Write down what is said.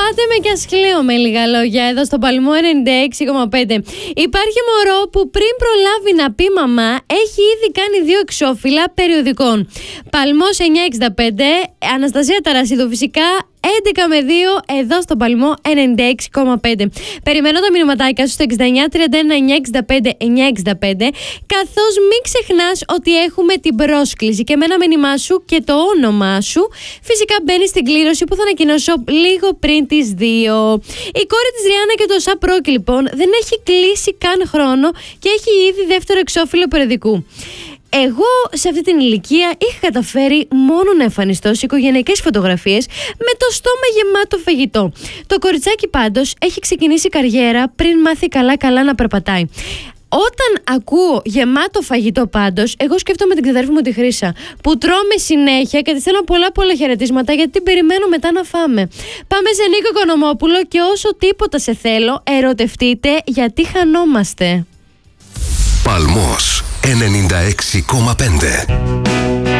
Πάτε με κι ας κλαίω με λίγα λόγια εδώ στο Παλμό 96,5. Υπάρχει μωρό που πριν προλάβει να πει μαμά έχει ήδη κάνει 2 εξώφυλλα περιοδικών. Παλμός 965, Αναστασία Ταρασίδου φυσικά 11 με 2 εδώ στο Παλμό 96,5. Περιμένω τα μηνυματάκια σου στο 69 31 965 965, καθώς μην ξεχνάς ότι έχουμε την πρόσκληση και με ένα μήνυμά σου και το όνομά σου φυσικά μπαίνει στην κλήρωση που θα ανακοινώσω λίγο πριν τις 2. Η κόρη της Ριάννα και το ΣΑΠΡΟΚ λοιπόν δεν έχει κλείσει καν χρόνο και έχει ήδη 2ο εξώφυλλο περιοδικού. Εγώ σε αυτή την ηλικία είχα καταφέρει μόνο να εμφανιστώ σε οικογενειακές φωτογραφίες με το στόμα γεμάτο φαγητό. Το κοριτσάκι πάντως έχει ξεκινήσει καριέρα πριν μάθει καλά να περπατάει. Όταν ακούω γεμάτο φαγητό πάντως, εγώ σκέφτομαι την ξαδέρφη μου τη Χρύσα, που τρώμε συνέχεια και της θέλω πολλά χαιρετίσματα γιατί την περιμένω μετά να φάμε. Πάμε σε Νίκο Οικονομόπουλο και όσο τίποτα σε θέλω, ερωτευτείτε γιατί χανόμαστε. Παλμός 96,5.